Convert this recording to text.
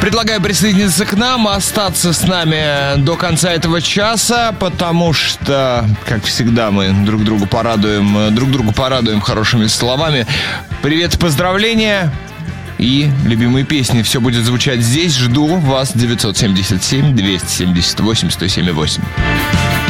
Предлагаю присоединиться к нам, остаться с нами до конца этого часа, потому что, как всегда, мы друг другу порадуем хорошими словами. Привет и поздравления и любимые песни. Все будет звучать здесь. Жду вас. 977-278-1078.